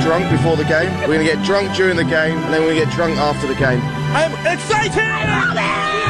drunk before the game. We're going to get drunk during the game, and then we're going to get drunk after the game. I'm excited!